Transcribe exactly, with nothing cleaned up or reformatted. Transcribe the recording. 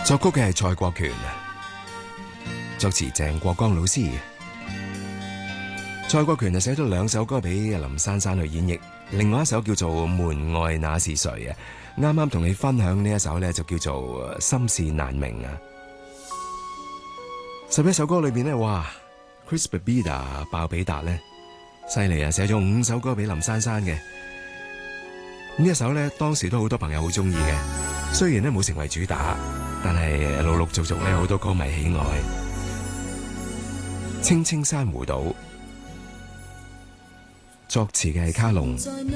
作曲嘅係蔡國權，作詞鄭國江老師。蔡國權就寫咗兩首歌俾林珊珊去演繹，另外一首叫做《門外那是誰》啊，啱啱同你分享呢一首呢，就叫做《心事難明》啊。十一首歌裏邊呢，哇 Chris Babida 鮑比達呢，犀利啊，寫咗五首歌俾林珊珊嘅。呢一首呢，當時都好多朋友好中意嘅，雖然呢冇成為主打，但係陸陸續續呢，好多歌迷喜愛。青青珊瑚島作詞嘅係卡龍。